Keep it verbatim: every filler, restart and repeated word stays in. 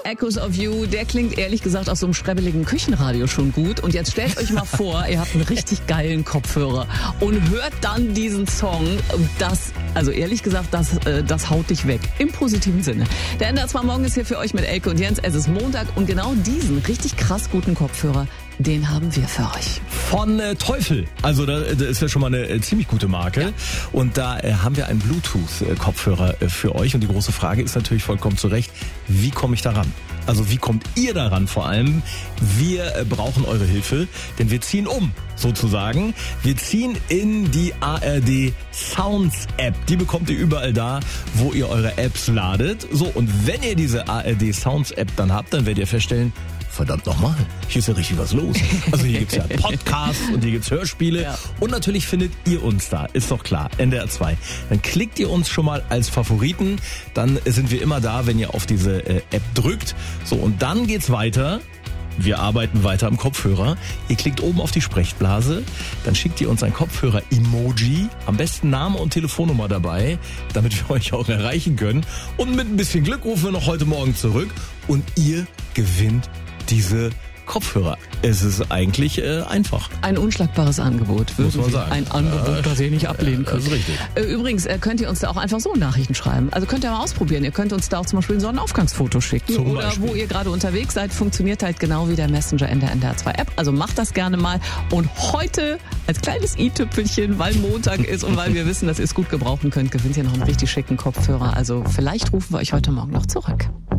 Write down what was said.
Echoes of You, der klingt ehrlich gesagt aus so einem schrebbeligen Küchenradio schon gut. Und jetzt stellt euch mal vor, ihr habt einen richtig geilen Kopfhörer und hört dann diesen Song. Das, also ehrlich gesagt, das, das haut dich weg. Im positiven Sinne. Der N D R zwei Morgen ist hier für euch mit Elke und Jens. Es ist Montag und genau diesen richtig krass guten Kopfhörer, den haben wir für euch. Von äh, Teufel. Also da, das ist ja schon mal eine äh, ziemlich gute Marke. Ja. Und da äh, haben wir einen Bluetooth-Kopfhörer äh, für euch. Und die große Frage ist natürlich vollkommen zu Recht, wie komme ich daran? Also wie kommt ihr daran vor allem? Wir äh, brauchen eure Hilfe, denn wir ziehen um, sozusagen. Wir ziehen in die A R D Sounds App. Die bekommt ihr überall da, wo ihr eure Apps ladet. So, und wenn ihr diese A R D Sounds App dann habt, dann werdet ihr feststellen, verdammt nochmal, hier ist ja richtig was los. Also hier gibt's ja Podcasts und hier gibt's Hörspiele. Ja. Und natürlich findet ihr uns da, ist doch klar, N D R zwei. Dann klickt ihr uns schon mal als Favoriten, dann sind wir immer da, wenn ihr auf diese äh, App drückt. So, und dann geht's weiter. Wir arbeiten weiter am Kopfhörer. Ihr klickt oben auf die Sprechblase, dann schickt ihr uns ein Kopfhörer-Emoji, am besten Name und Telefonnummer dabei, damit wir euch auch erreichen können. Und mit ein bisschen Glück rufen wir noch heute Morgen zurück und ihr gewinnt diese Kopfhörer. Es ist eigentlich äh, einfach. Ein unschlagbares Angebot, muss man sagen. Ein Angebot, äh, das ihr nicht ablehnen äh, könnt. Das ist richtig. Übrigens äh, könnt ihr uns da auch einfach so Nachrichten schreiben. Also könnt ihr mal ausprobieren. Ihr könnt uns da auch zum Beispiel ein Sonnenaufgangsfoto schicken. Zum Oder Beispiel. wo ihr gerade unterwegs seid, funktioniert halt genau wie der Messenger in der N D R zwei App. Also macht das gerne mal. Und heute als kleines i-Tüpfelchen, weil Montag ist und weil wir wissen, dass ihr es gut gebrauchen könnt, gewinnt ihr noch einen richtig schicken Kopfhörer. Also vielleicht rufen wir euch heute Morgen noch zurück.